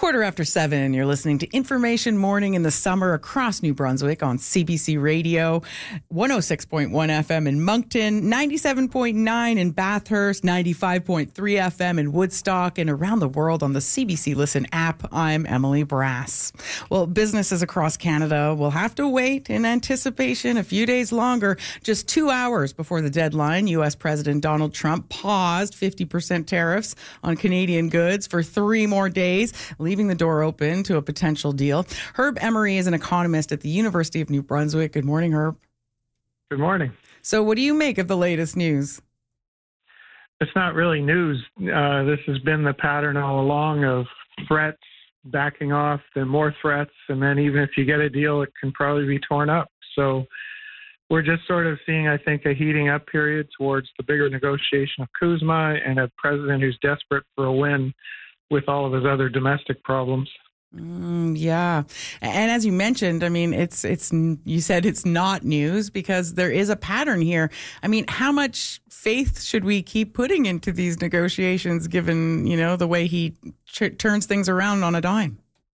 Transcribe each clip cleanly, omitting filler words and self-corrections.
7:15. You're listening to Information Morning in the Summer across New Brunswick on CBC Radio, 106.1 FM in Moncton, 97.9 in Bathurst, 95.3 FM in Woodstock, and around the world on the CBC Listen app. I'm Emily Brass. Well, businesses across Canada will have to wait in anticipation a few days longer. Just 2 hours before the deadline, U.S. President Donald Trump paused 50% tariffs on Canadian goods for 3 more days, leaving the door open to a potential deal. Herb Emery is an economist at the University of New Brunswick. Good morning, Herb. Good morning. So what do you make of the latest news? It's not really news. This has been the pattern all along of threats, backing off, then more threats, and then even if you get a deal, it can probably be torn up. So we're just sort of seeing, I think, a heating up period towards the bigger negotiation of CUSMA and a president who's desperate for a win with all of his other domestic problems. Yeah. And as you mentioned, I mean, you said it's not news because there is a pattern here. I mean, how much faith should we keep putting into these negotiations given, the way he turns things around on a dime?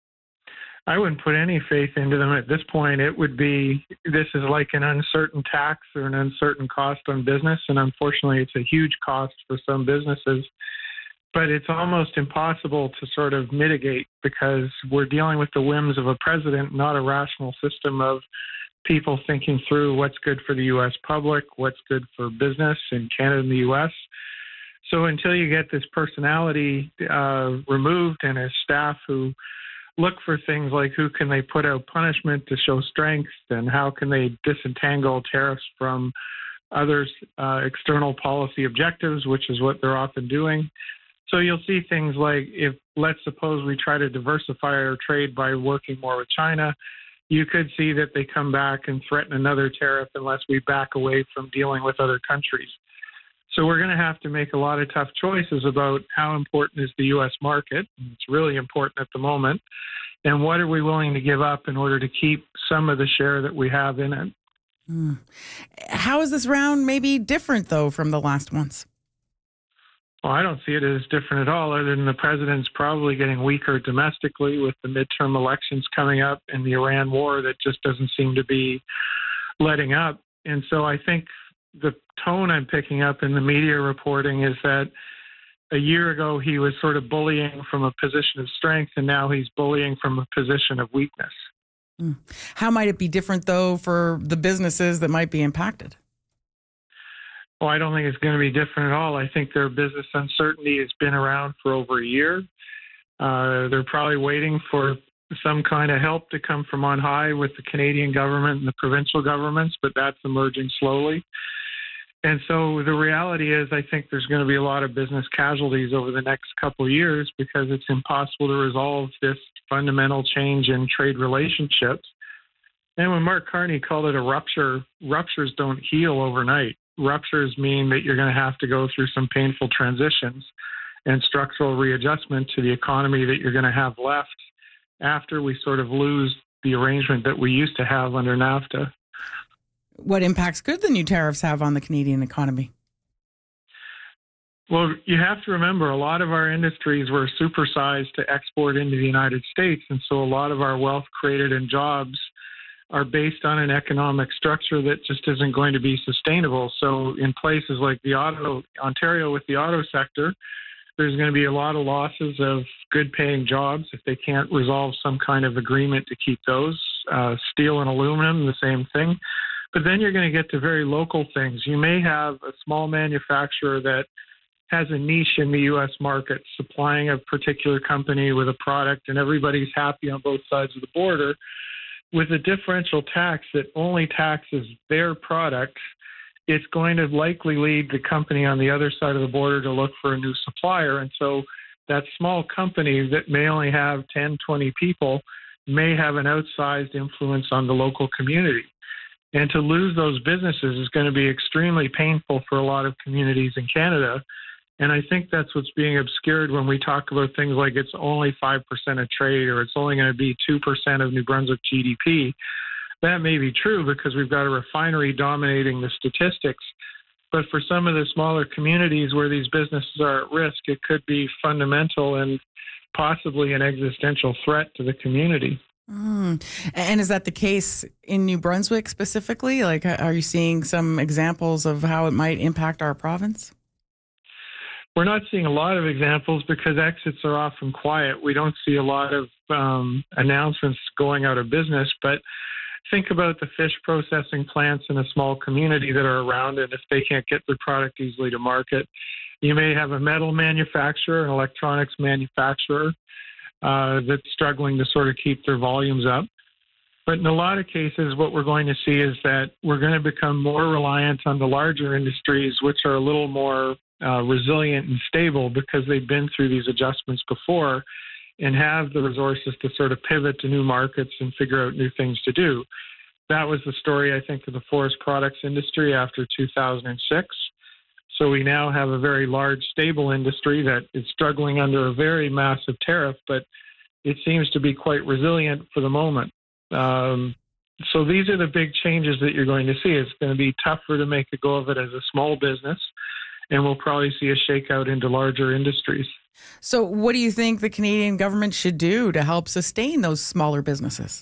I wouldn't put any faith into them at this point. It would be, this is like an uncertain tax or an uncertain cost on business. And unfortunately, it's a huge cost for some businesses. But it's almost impossible to sort of mitigate because we're dealing with the whims of a president, not a rational system of people thinking through what's good for the U.S. public, what's good for business in Canada and the U.S. So until you get this personality removed and his staff who look for things like who can they put out punishment to show strength and how can they disentangle tariffs from others' external policy objectives, which is what they're often doing. So you'll see things like if, let's suppose we try to diversify our trade by working more with China, you could see that they come back and threaten another tariff unless we back away from dealing with other countries. So we're going to have to make a lot of tough choices about how important is the U.S. market. It's really important at the moment. And what are we willing to give up in order to keep some of the share that we have in it? How is this round maybe different, though, from the last ones? Well, I don't see it as different at all, other than the president's probably getting weaker domestically with the midterm elections coming up and the Iran war that just doesn't seem to be letting up. And so I think the tone I'm picking up in the media reporting is that a year ago he was sort of bullying from a position of strength, and now he's bullying from a position of weakness. How might it be different, though, for the businesses that might be impacted? Well, I don't think it's going to be different at all. I think their business uncertainty has been around for over a year. They're probably waiting for some kind of help to come from on high with the Canadian government and the provincial governments, but that's emerging slowly. And so the reality is I think there's going to be a lot of business casualties over the next couple of years because it's impossible to resolve this fundamental change in trade relationships. And when Mark Carney called it a rupture, ruptures don't heal overnight. Ruptures mean that you're going to have to go through some painful transitions and structural readjustment to the economy that you're going to have left after we sort of lose the arrangement that we used to have under NAFTA. What impacts could the new tariffs have on the Canadian economy? Well, you have to remember a lot of our industries were supersized to export into the United States, and so a lot of our wealth created in jobs are based on an economic structure that just isn't going to be sustainable. So in places like Ontario with the auto sector, there's going to be a lot of losses of good-paying jobs if they can't resolve some kind of agreement to keep those. Steel and aluminum, the same thing. But then you're going to get to very local things. You may have a small manufacturer that has a niche in the U.S. market, supplying a particular company with a product, and everybody's happy on both sides of the border. With a differential tax that only taxes their product, it's going to likely lead the company on the other side of the border to look for a new supplier. And so that small company that may only have 10, 20 people may have an outsized influence on the local community. And to lose those businesses is going to be extremely painful for a lot of communities in Canada. And I think that's what's being obscured when we talk about things like it's only 5% of trade or it's only going to be 2% of New Brunswick GDP. That may be true because we've got a refinery dominating the statistics. But for some of the smaller communities where these businesses are at risk, it could be fundamental and possibly an existential threat to the community. And is that the case in New Brunswick specifically? Like, are you seeing some examples of how it might impact our province? We're not seeing a lot of examples because exits are often quiet. We don't see a lot of announcements going out of business, but think about the fish processing plants in a small community that are around, and if they can't get their product easily to market, you may have a metal manufacturer, an electronics manufacturer that's struggling to sort of keep their volumes up. But in a lot of cases, what we're going to see is that we're going to become more reliant on the larger industries, which are a little more resilient and stable because they've been through these adjustments before and have the resources to sort of pivot to new markets and figure out new things to do. That was the story, I think, of the forest products industry after 2006. So we now have a very large, stable industry that is struggling under a very massive tariff, but it seems to be quite resilient for the moment. So these are the big changes that you're going to see. It's going to be tougher to make a go of it as a small business, and we'll probably see a shakeout into larger industries. So what do you think the Canadian government should do to help sustain those smaller businesses?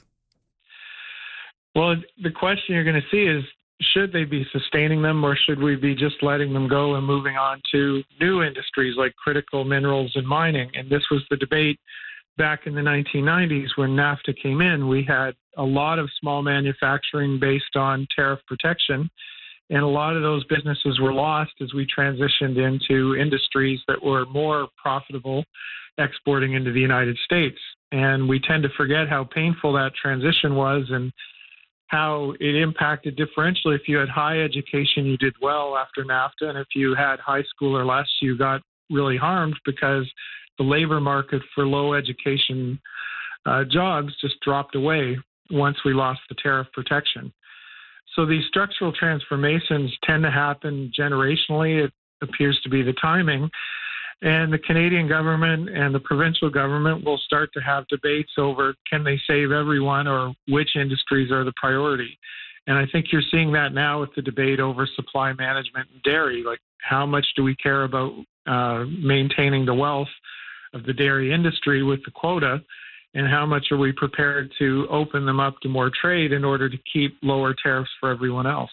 Well, the question you're going to see is, should they be sustaining them, or should we be just letting them go and moving on to new industries like critical minerals and mining? And this was the debate back in the 1990s when NAFTA came in. We had a lot of small manufacturing based on tariff protection, and a lot of those businesses were lost as we transitioned into industries that were more profitable exporting into the United States. And we tend to forget how painful that transition was and how it impacted differentially. If you had high education, you did well after NAFTA, and if you had high school or less, you got really harmed because the labor market for low education jobs just dropped away once we lost the tariff protection. So these structural transformations tend to happen generationally. It appears to be the timing. And the Canadian government and the provincial government will start to have debates over, can they save everyone, or which industries are the priority? And I think you're seeing that now with the debate over supply management and dairy. Like, how much do we care about maintaining the wealth of the dairy industry with the quota, and how much are we prepared to open them up to more trade in order to keep lower tariffs for everyone else?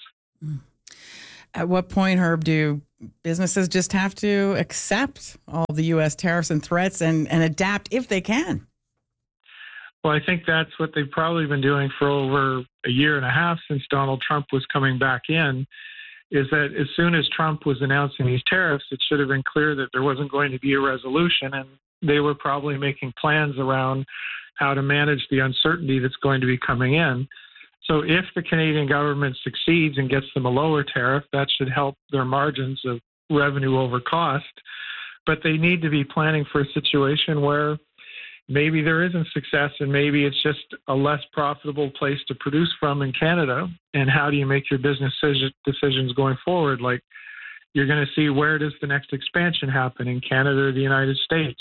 At what point, Herb, do businesses just have to accept all the U.S. tariffs and threats and adapt if they can? Well, I think that's what they've probably been doing for over a year and a half since Donald Trump was coming back in, is that as soon as Trump was announcing these tariffs, it should have been clear that there wasn't going to be a resolution, and they were probably making plans around how to manage the uncertainty that's going to be coming in. So if the Canadian government succeeds and gets them a lower tariff, that should help their margins of revenue over cost. But they need to be planning for a situation where maybe there isn't success and maybe it's just a less profitable place to produce from in Canada. And how do you make your business decisions going forward? Like, you're going to see, where does the next expansion happen, in Canada or the United States?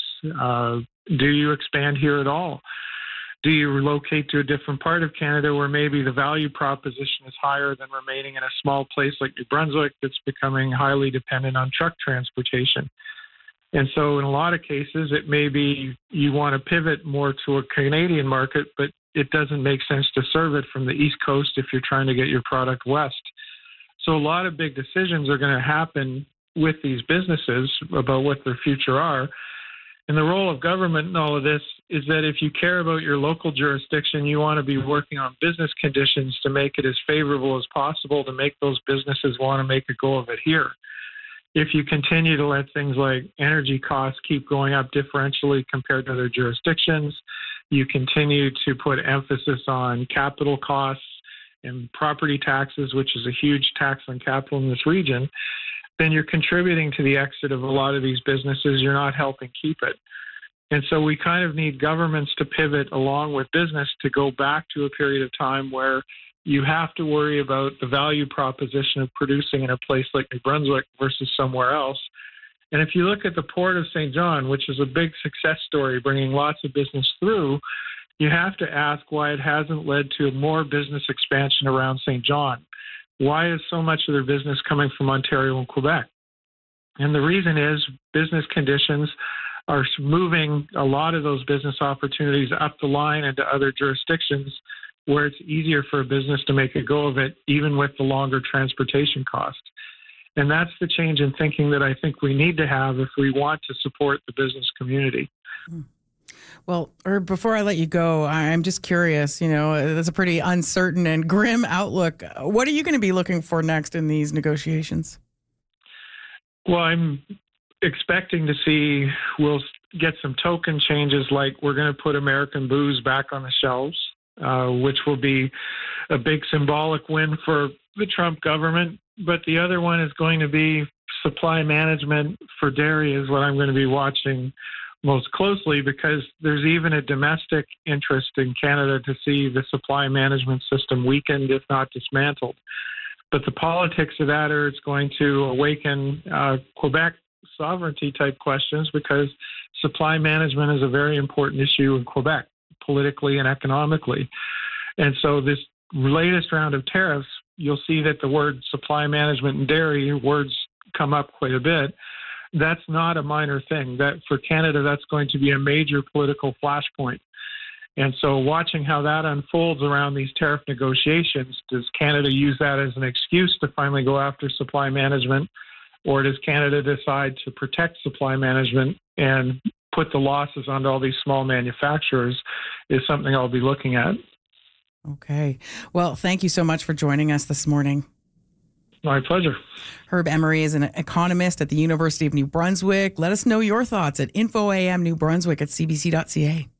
Do you expand here at all? Do you relocate to a different part of Canada where maybe the value proposition is higher than remaining in a small place like New Brunswick that's becoming highly dependent on truck transportation? And so in a lot of cases, it may be you want to pivot more to a Canadian market, but it doesn't make sense to serve it from the East Coast if you're trying to get your product west. So a lot of big decisions are going to happen with these businesses about what their future are. And the role of government in all of this is that if you care about your local jurisdiction, you want to be working on business conditions to make it as favorable as possible to make those businesses want to make a go of it here. If you continue to let things like energy costs keep going up differentially compared to other jurisdictions, you continue to put emphasis on capital costs and property taxes, which is a huge tax on capital in this region, then you're contributing to the exit of a lot of these businesses. You're not helping keep it. And so we kind of need governments to pivot along with business to go back to a period of time where you have to worry about the value proposition of producing in a place like New Brunswick versus somewhere else. And if you look at the Port of St. John, which is a big success story, bringing lots of business through, you have to ask why it hasn't led to more business expansion around St. John. Why is so much of their business coming from Ontario and Quebec? And the reason is business conditions are moving a lot of those business opportunities up the line into other jurisdictions where it's easier for a business to make a go of it, even with the longer transportation costs. And that's the change in thinking that I think we need to have if we want to support the business community. Well, Herb, before I let you go, I'm just curious, that's a pretty uncertain and grim outlook. What are you going to be looking for next in these negotiations? Well, I'm expecting to see we'll get some token changes, like we're going to put American booze back on the shelves, which will be a big symbolic win for the Trump government. But the other one is going to be supply management for dairy is what I'm going to be watching most closely, because there's even a domestic interest in Canada to see the supply management system weakened, if not dismantled. But the politics of that are it's going to awaken Quebec sovereignty type questions, because supply management is a very important issue in Quebec, politically and economically. And so this latest round of tariffs, you'll see that the word supply management and dairy words come up quite a bit. That's not a minor thing. That for Canada, that's going to be a major political flashpoint. And so watching how that unfolds around these tariff negotiations, does Canada use that as an excuse to finally go after supply management? Or does Canada decide to protect supply management and put the losses onto all these small manufacturers is something I'll be looking at. Okay. Well, thank you so much for joining us this morning. My pleasure. Herb Emery is an economist at the University of New Brunswick. Let us know your thoughts at InfoAM New Brunswick at cbc.ca.